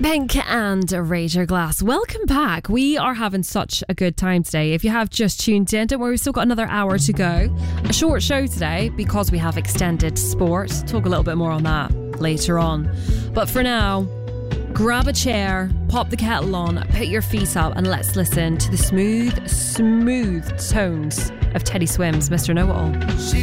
Pink and Raise Your Glass. Welcome back. We are having such a good time today. If you have just tuned in, don't worry, we've still got another hour to go. A short show today because we have extended sport. Talk a little bit more on that later on. But for now, grab a chair, pop the kettle on, put your feet up, and let's listen to the smooth tones of Teddy Swims, Mr. Know-It-All.